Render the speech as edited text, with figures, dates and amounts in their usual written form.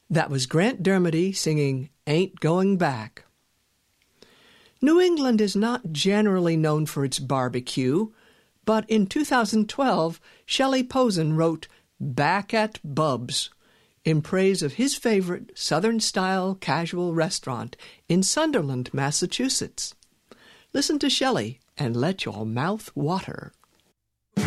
That was Grant Dermody singing Ain't Going Back. New England is not generally known for its barbecue, but in 2012, Shelley Posen wrote Back at Bub's in praise of his favorite Southern-style casual restaurant in Sunderland, Massachusetts. Listen to Shelley and let your mouth water.